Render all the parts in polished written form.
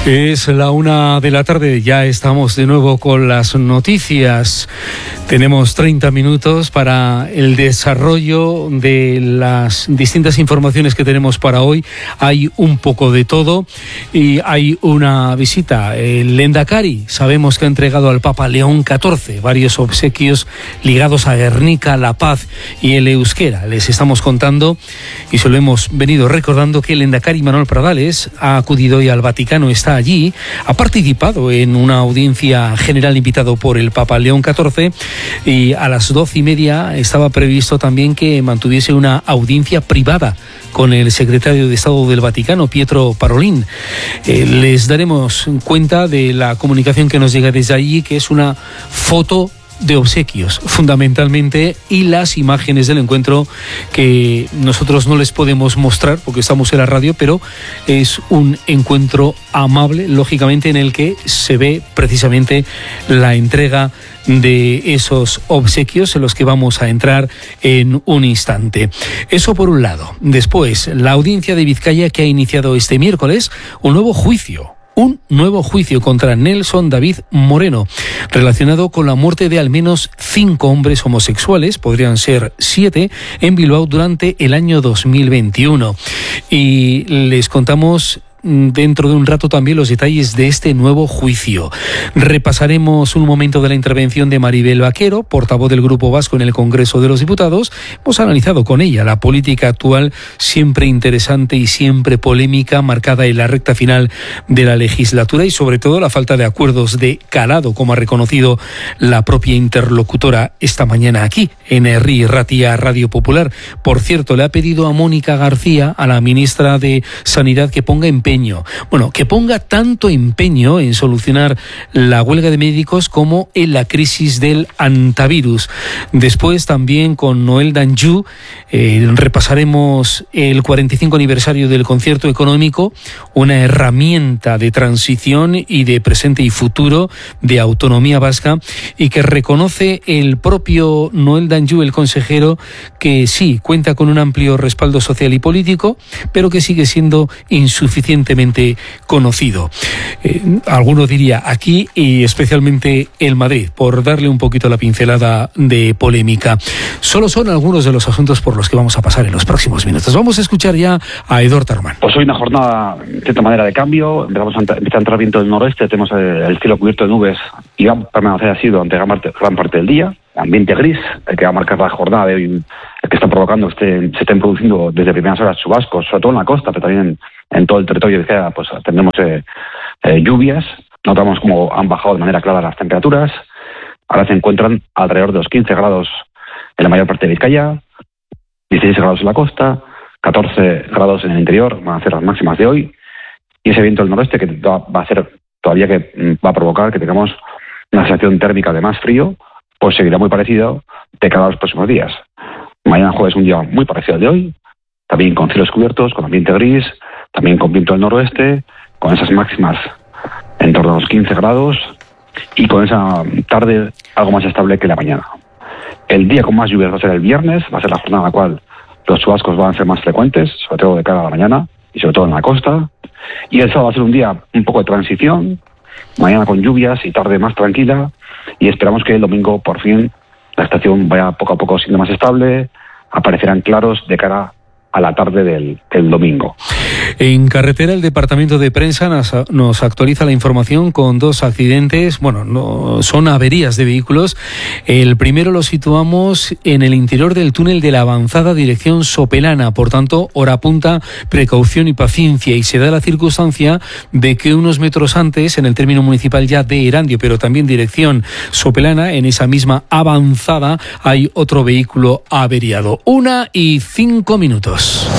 Es la 1 de la tarde, ya estamos de nuevo con las noticias. Tenemos 30 minutos para el desarrollo de las distintas informaciones que tenemos para hoy. Hay un poco de todo y hay una visita. El Lehendakari, sabemos que ha entregado al Papa León XIV varios obsequios ligados a Guernica, la paz y el euskera. Les estamos contando y se lo hemos venido recordando que el Lehendakari Manuel Pradales ha acudido hoy al Vaticano, está allí, ha participado en una audiencia general invitado por el Papa León XIV y a las 12:30 estaba previsto también que mantuviese una audiencia privada con el secretario de Estado del Vaticano, Pietro Parolin. Les daremos cuenta de la comunicación que nos llega desde allí, que es una foto de obsequios, fundamentalmente, y las imágenes del encuentro que nosotros no les podemos mostrar porque estamos en la radio, pero es un encuentro amable, lógicamente, en el que se ve precisamente la entrega de esos obsequios en los que vamos a entrar en un instante. Eso por un lado. Después, la audiencia de Vizcaya, que ha iniciado este miércoles un nuevo juicio contra Nelson David Moreno, relacionado con la muerte de al menos 5 hombres homosexuales, podrían ser 7, en Bilbao durante el año 2021. Y les contamos dentro de un rato también los detalles de este nuevo juicio. Repasaremos un momento de la intervención de Maribel Vaquero, portavoz del Grupo Vasco en el Congreso de los Diputados. Hemos analizado con ella la política actual, siempre interesante y siempre polémica, marcada en la recta final de la legislatura, y sobre todo la falta de acuerdos de calado, como ha reconocido la propia interlocutora esta mañana aquí en RI Ratia Radio Popular. Por cierto, le ha pedido a Mónica García, a la ministra de Sanidad, que ponga que ponga tanto empeño en solucionar la huelga de médicos como en la crisis del antivirus. Después, también con Noel Danjou, repasaremos el 45 aniversario del concierto económico, una herramienta de transición y de presente y futuro de autonomía vasca, y que reconoce el propio Noel Danjou, el consejero, que sí cuenta con un amplio respaldo social y político, pero que sigue siendo insuficientemente conocido. Alguno diría aquí, y especialmente en Madrid, por darle un poquito la pincelada de polémica. Solo son algunos de los asuntos por los que vamos a pasar en los próximos minutos. Vamos a escuchar ya a Eduard Armán. Pues hoy una jornada, de cierta manera, de cambio. Empieza a entrar viento del noroeste, tenemos el cielo cubierto de nubes y va a permanecer así durante gran parte del día. Ambiente gris, el que va a marcar la jornada de hoy, el que está provocando se estén produciendo desde primeras horas chubascos, sobre todo en la costa, pero también en todo el territorio de Vizcaya, pues tendremos lluvias. Notamos cómo han bajado de manera clara las temperaturas. Ahora se encuentran alrededor de los 15 grados en la mayor parte de Vizcaya, 16 grados en la costa, 14 grados en el interior, van a ser las máximas de hoy. Y ese viento del noroeste que va a hacer todavía, que va a provocar que tengamos una sensación térmica de más frío, pues seguirá muy parecido de cara a los próximos días. Mañana jueves un día muy parecido al de hoy, también con cielos cubiertos, con ambiente gris, también con viento del noroeste, con esas máximas en torno a los 15 grados y con esa tarde algo más estable que la mañana. El día con más lluvias va a ser el viernes, va a ser la jornada en la cual los chubascos van a ser más frecuentes, sobre todo de cara a la mañana y sobre todo en la costa. Y el sábado va a ser un día un poco de transición, mañana con lluvias y tarde más tranquila, y esperamos que el domingo por fin la estación vaya poco a poco siendo más estable, aparecerán claros de cara a la tarde del domingo. En carretera, el Departamento de Prensa nos actualiza la información con 2 accidentes. Son averías de vehículos. El primero lo situamos en el interior del túnel de la Avanzada, dirección Sopelana. Por tanto, hora punta, precaución y paciencia. Y se da la circunstancia de que unos metros antes, en el término municipal ya de Erandio, pero también dirección Sopelana, en esa misma Avanzada, hay otro vehículo averiado. 1:05.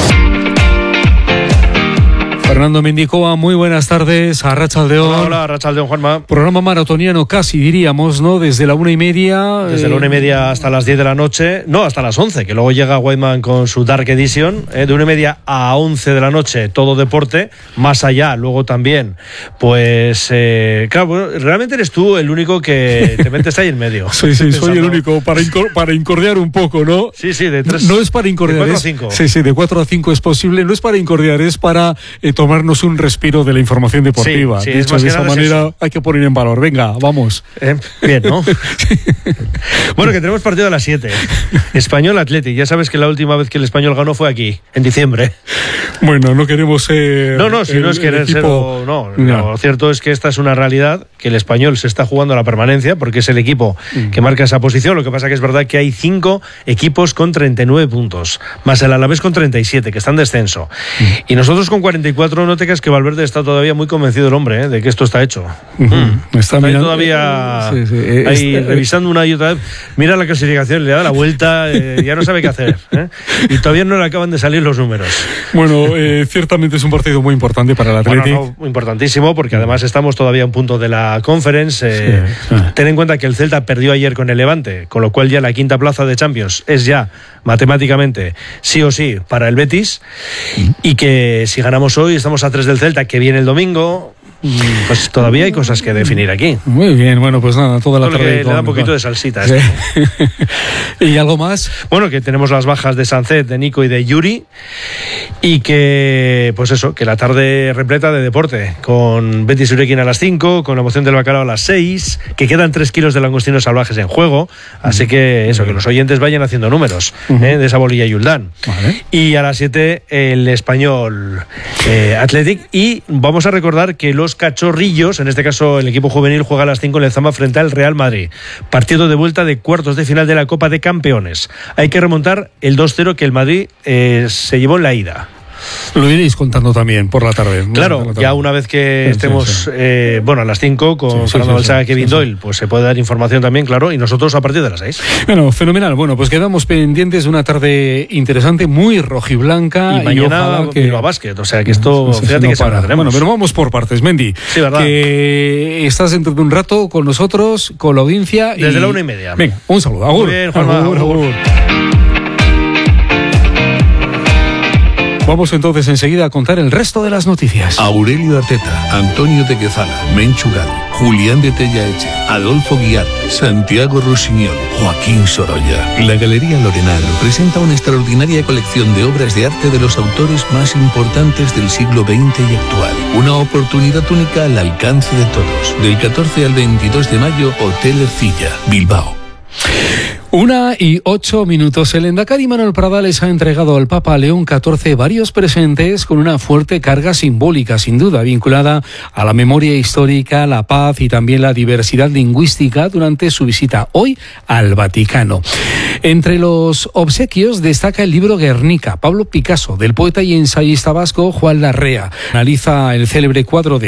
Fernando Mendicoa, muy buenas tardes. Arratsaldeon. Hola, Arratsaldeon, Juanma. Programa maratoniano casi, diríamos, ¿no? Desde la 1:30. Desde la 1:30 hasta las 10 de la noche. No, hasta las 11, que luego llega Whiteman con su Dark Edition. De 1:30 a 11 de la noche, todo deporte. Más allá, luego también. Pues, claro, bueno, realmente eres tú el único que te metes ahí en medio. Sí, soy el único. Para incordiar un poco, ¿no? Sí, de 3. No es para incordiar. De 4 a 5. Sí, de 4 a 5 es posible. No es para incordiar, es para tomarnos un respiro de la información deportiva. Sí, Dicho de esa manera, hay que poner en valor. Venga, vamos. Bien, ¿no? Bueno, que tenemos partido a las 7. Español Athletic. Ya sabes que la última vez que el Español ganó fue aquí, en diciembre. Bueno, no queremos ser... No, si no es querer ser... No, lo cierto es que esta es una realidad, que el Español se está jugando a la permanencia, porque es el equipo que marca esa posición. Lo que pasa que es verdad que hay 5 equipos con 39 puntos, más el Alavés con 37, que está en descenso. Y nosotros con 44, no te creas que Valverde está todavía muy convencido el hombre, de que esto está hecho. Está mirando, todavía ahí revisando una y otra vez. Mira la clasificación, le da la vuelta, ya no sabe qué hacer. Y todavía no le acaban de salir los números. Bueno, ciertamente es un partido muy importante para el Athletic. Bueno, no, importantísimo, porque además estamos todavía a un punto de la Conference. Ten en cuenta que el Celta perdió ayer con el Levante, con lo cual ya la quinta plaza de Champions es ya matemáticamente sí o sí para el Betis, y que si ganamos hoy estamos a 3 del Celta, que viene el domingo. Pues todavía hay cosas que definir aquí. Muy bien, bueno, pues nada, toda la tarde. Le da un poquito de salsita. Sí. ¿Y algo más? Bueno, que tenemos las bajas de Sancet, de Nico y de Yuri, y que, pues eso, que la tarde repleta de deporte, con Betis Urequina a las 5, con la emoción del bacalao a las 6, que quedan 3 kilos de langostinos salvajes en juego, así que eso, que los oyentes vayan haciendo números de esa bolilla Yuldán. Vale. Y a las 7 el Español Athletic, y vamos a recordar que los cachorrillos, en este caso el equipo juvenil, juega a las 5 en el Zama frente al Real Madrid. Partido de vuelta de cuartos de final de la Copa de Campeones. Hay que remontar el 2-0 que el Madrid se llevó en la ida. Lo iréis contando también por la tarde. Claro, ya una vez que estemos a las 5 con Fernando Balsaga y Kevin Doyle, pues se puede dar información también, claro, y nosotros a partir de las 6. Bueno, fenomenal. Bueno, pues quedamos pendientes de una tarde interesante, muy rojiblanca. Y mañana Bilbao Basket, o sea que esto, fíjate que se para. Bueno, pero vamos por partes, Mendy. Sí, ¿verdad? Que estás dentro de un rato con nosotros, con la audiencia. Desde la 1:30. Venga, un saludo. Agur. Muy bien, Juanma. Agur. Vamos entonces enseguida a contar el resto de las noticias. Aurelio Arteta, Antonio de Quezala, Menchu Gal, Julián de Tellaeche, Adolfo Guiar, Santiago Rusiñol, Joaquín Sorolla. La Galería Lorenal presenta una extraordinaria colección de obras de arte de los autores más importantes del siglo XX y actual. Una oportunidad única al alcance de todos. Del 14 al 22 de mayo, Hotel Ercilla, Bilbao. 1:08. El Endacari Manuel Pradales ha entregado al Papa León XIV varios presentes con una fuerte carga simbólica, sin duda, vinculada a la memoria histórica, la paz y también la diversidad lingüística durante su visita hoy al Vaticano. Entre los obsequios destaca el libro Guernica, Pablo Picasso, del poeta y ensayista vasco Juan Larrea. Analiza el célebre cuadro de